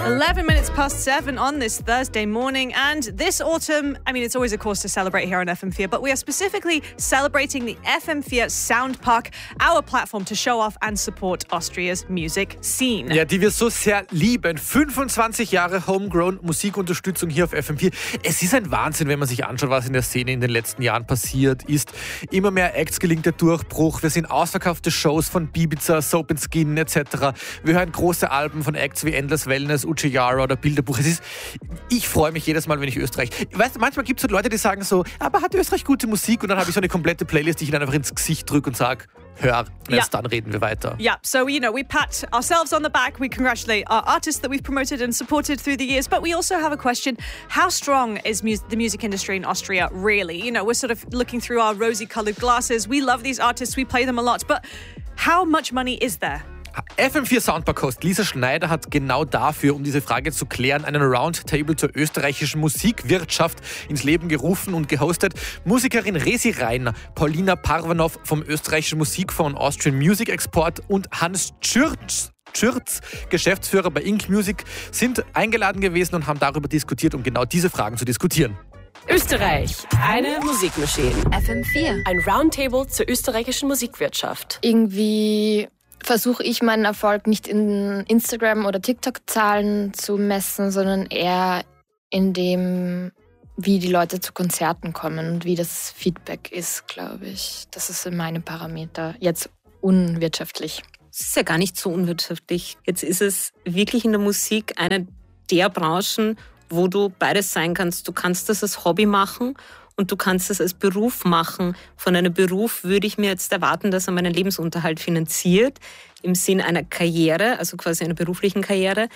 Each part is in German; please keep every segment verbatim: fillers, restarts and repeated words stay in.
eleven minutes past seven on this Thursday morning, and this autumn, I mean, it's always a cause to celebrate here on F M four, but we are specifically celebrating the F M four Soundpark, our platform to show off and support Austria's music scene. Ja, die wir so sehr lieben. fünfundzwanzig Jahre Homegrown Musikunterstützung hier auf F M four. Es ist ein Wahnsinn, wenn man sich anschaut, was in der Szene in den letzten Jahren passiert ist. Immer mehr Acts gelingt der Durchbruch. Wir sehen ausverkaufte Shows von Bibiza, Soap and Skin et cetera. Wir hören große Alben von Acts wie Endless Wellness, Uche Yara oder Bilderbuch. Es ist, ich freue mich jedes Mal, wenn ich Österreich... Weißt du, manchmal gibt es so Leute, die sagen so, aber hat Österreich gute Musik? Und dann habe ich so eine komplette Playlist, die ich ihnen einfach ins Gesicht drücke und sage, hör, und erst ja. dann reden wir weiter. Yeah, so, you know, we pat ourselves on the back, we congratulate our artists that we've promoted and supported through the years, but we also have a question. How strong is mu- the music industry in Austria, really? You know, we're sort of looking through our rosy-coloured glasses. We love these artists, we play them a lot, but how much money is there? F M four Soundpark-Host Lisa Schneider hat genau dafür, um diese Frage zu klären, einen Roundtable zur österreichischen Musikwirtschaft ins Leben gerufen und gehostet. Musikerin Resi Reiner, Paulina Parvanov vom österreichischen Musikfonds Austrian Music Export und Hans Tschürz, Tschürz, Geschäftsführer bei Ink Music, sind eingeladen gewesen und haben darüber diskutiert, um genau diese Fragen zu diskutieren. Österreich, eine Musikmaschine. F M four. Ein Roundtable zur österreichischen Musikwirtschaft. Irgendwie versuche ich meinen Erfolg nicht in Instagram- oder TikTok-Zahlen zu messen, sondern eher in dem, wie die Leute zu Konzerten kommen und wie das Feedback ist, glaube ich. Das sind meine Parameter. Jetzt unwirtschaftlich. Es ist ja gar nicht so unwirtschaftlich. Jetzt ist es wirklich in der Musik eine der Branchen, wo du beides sein kannst. Du kannst das als Hobby machen und du kannst das als Beruf machen. Von einem Beruf würde ich mir jetzt erwarten, dass er meinen Lebensunterhalt finanziert, im Sinn einer Karriere, also quasi einer beruflichen Karriere.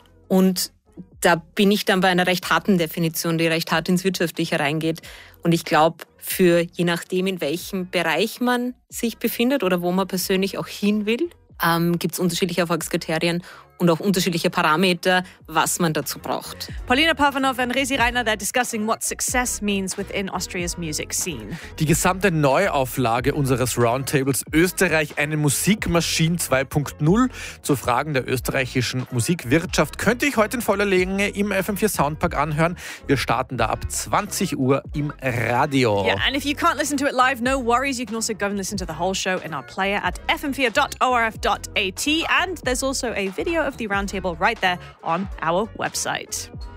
Und da bin ich dann bei einer recht harten Definition, die recht hart ins Wirtschaftliche reingeht. Und ich glaube, für je nachdem, in welchem Bereich man sich befindet oder wo man persönlich auch hin will, ähm, gibt es unterschiedliche Erfolgskriterien und auch unterschiedliche Parameter, was man dazu braucht. Paulina Parvanov and Resi Reiner, they're discussing what success means within Austria's music scene. Die gesamte Neuauflage unseres Roundtables Österreich, eine Musikmaschine zwei Punkt null zu Fragen der österreichischen Musikwirtschaft könnte ich heute in voller Länge im F M four Soundpark anhören. Wir starten da ab zwanzig Uhr im Radio. Yeah, and if you can't listen to it live, no worries. You can also go and listen to the whole show in our player at f m four dot o r f dot a t, and there's also a video of the roundtable right there on our website.